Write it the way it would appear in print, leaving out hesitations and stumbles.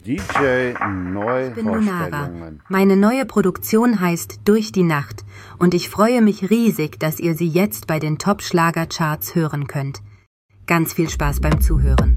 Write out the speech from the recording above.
DJ Ich bin Lunara. Neuvorstellungen. Meine neue Produktion heißt Durch die Nacht und ich freue mich riesig, dass ihr sie jetzt bei den Top-Schlager-Charts hören könnt. Ganz viel Spaß beim Zuhören.